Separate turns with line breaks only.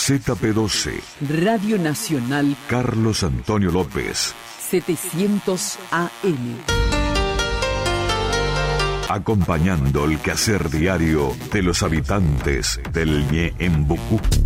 ZP12,
Radio Nacional
Carlos Antonio López,
700 AM.
Acompañando el quehacer diario de los habitantes del Ñeembucú.